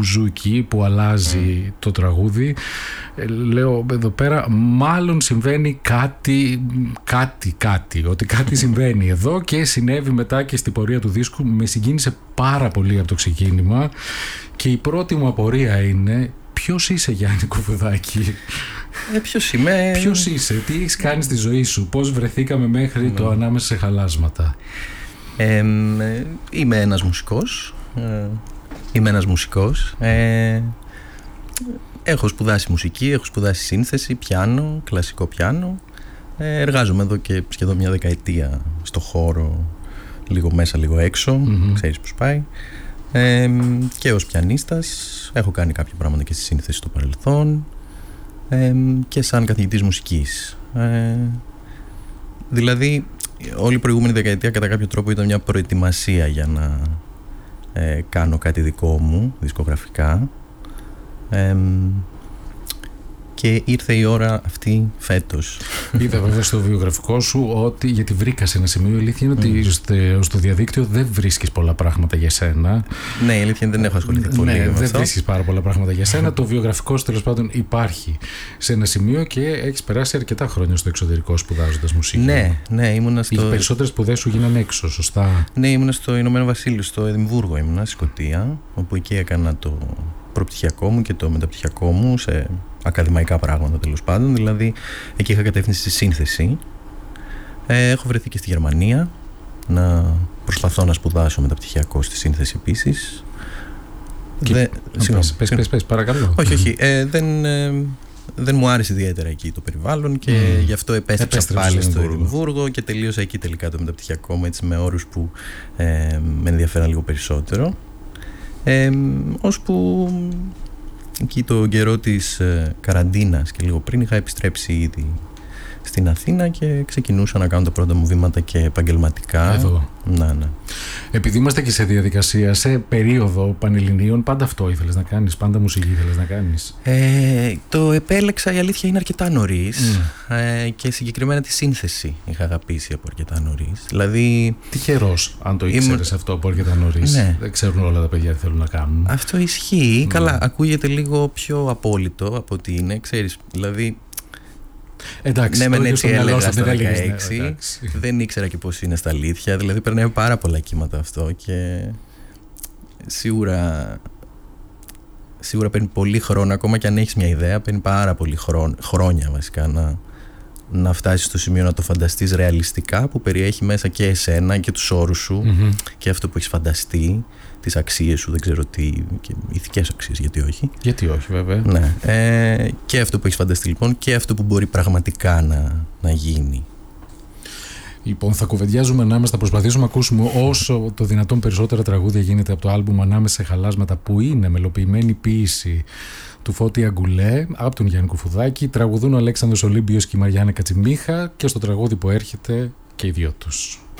μπουζούκι που αλλάζει το τραγούδι. Λέω εδώ πέρα μάλλον συμβαίνει κάτι, ότι κάτι συμβαίνει εδώ, και συνέβη μετά και στην πορεία του δίσκου. Με συγκίνησε πάρα πολύ από το ξεκίνημα, και η πρώτη μου απορία είναι: ποιος είσαι, Γιάννη Κουφουδάκη? Ποιος είμαι? Ποιος είσαι, τι έχεις κάνει στη ζωή σου, πώς βρεθήκαμε μέχρι το ανάμεσα σε χαλάσματα? Είμαι ένας μουσικός. Έχω σπουδάσει μουσική, έχω σπουδάσει σύνθεση, πιάνο, κλασικό πιάνο. Εργάζομαι εδώ και σχεδόν μια δεκαετία στο χώρο, λίγο μέσα, λίγο έξω, ξέρεις πώς πάει. Και ως πιανίστας έχω κάνει κάποια πράγματα και στη σύνθεση στο παρελθόν, και σαν καθηγητής μουσικής. Δηλαδή όλη η προηγούμενη δεκαετία κατά κάποιο τρόπο ήταν μια προετοιμασία για να κάνω κάτι δικό μου δισκογραφικά, και ήρθε η ώρα αυτή φέτος. Είδα βέβαια στο βιογραφικό σου ότι, γιατί βρήκα σε ένα σημείο, η αλήθεια είναι ότι στο διαδίκτυο δεν βρίσκεις πολλά πράγματα για σένα. Ναι, η αλήθεια είναι δεν έχω ασχοληθεί πολύ με αυτό. Δεν βρίσκεις πάρα πολλά πράγματα για σένα. Το βιογραφικό σου τέλος πάντων υπάρχει σε ένα σημείο, και έχεις περάσει αρκετά χρόνια στο εξωτερικό σπουδάζοντας μουσική. Ναι, ήμουνα Οι περισσότερες σπουδές σου γίνανε έξω, σωστά? Ναι, ήμουνα στο Ηνωμένο Βασίλειο, στο Εδιμβούργο ήμουνα, στη Σκωτία, όπου εκεί έκανα το προπτυχιακό μου και το μεταπτυχιακό μου σε ακαδημαϊκά πράγματα, τέλος πάντων. Δηλαδή εκεί είχα κατεύθυνση στη σύνθεση. Έχω βρεθεί και στη Γερμανία να προσπαθώ να σπουδάσω μεταπτυχιακό στη σύνθεση επίσης. Πες, παρακαλώ. Όχι, δεν μου άρεσε ιδιαίτερα εκεί το περιβάλλον, και γι' αυτό επέστρεψα πάλι στο Εδιμβούργο και τελείωσα εκεί τελικά το μεταπτυχιακό μου, έτσι με όρους που με ενδιαφέραν λίγο περισσότερο. Ώσπου εκεί το καιρό της καραντίνας και λίγο πριν είχα επιστρέψει ήδη στην Αθήνα και ξεκινούσα να κάνω τα πρώτα μου βήματα και επαγγελματικά. Εδώ. Ναι. Επειδή είμαστε και σε διαδικασία, σε περίοδο πανελληνίων, πάντα αυτό ήθελες να κάνεις, πάντα μουσική ήθελες να κάνεις? Το επέλεξα, η αλήθεια είναι, αρκετά νωρίς, και συγκεκριμένα τη σύνθεση είχα αγαπήσει από αρκετά νωρίς. Δηλαδή, τυχερός αν το ήξερες αυτό από αρκετά νωρίς. Ναι. Δεν ξέρουν όλα τα παιδιά τι θέλουν να κάνουν. Αυτό ισχύει. Καλά, ακούγεται λίγο πιο απόλυτο από ότι είναι, ξέρεις, δηλαδή. Εντάξει, ναι, έτσι έλεγα στο 16, δεν ήξερα και πώς είναι στα αλήθεια. Δηλαδή περνάει πάρα πολλά κύματα αυτό, και σίγουρα παίρνει πολύ χρόνο. Ακόμα και αν έχεις μια ιδέα, παίρνει πάρα πολύ χρόνια βασικά να φτάσεις στο σημείο να το φανταστείς ρεαλιστικά, που περιέχει μέσα και εσένα και τους όρους σου, και αυτό που έχεις φανταστεί, τις αξίες σου, δεν ξέρω τι, και ηθικές αξίες, γιατί όχι. Γιατί όχι, βέβαια. Ναι. Και αυτό που έχεις φανταστεί λοιπόν, και αυτό που μπορεί πραγματικά να γίνει. Λοιπόν, θα κουβεντιάζουμε ανάμεσα, θα προσπαθήσουμε να ακούσουμε όσο το δυνατόν περισσότερα τραγούδια γίνεται από το άλμπουμ Ανάμεσα σε χαλάσματα, που είναι μελοποιημένη ποίηση του Φώτη Αγκουλέ από τον Γιάννη Κουφουδάκη. Τραγουδούν ο Αλέξανδρος Ολύμπιος και η Μαριάννα Κατσιμίχα, και στο τραγούδι που έρχεται και οι δυο τους.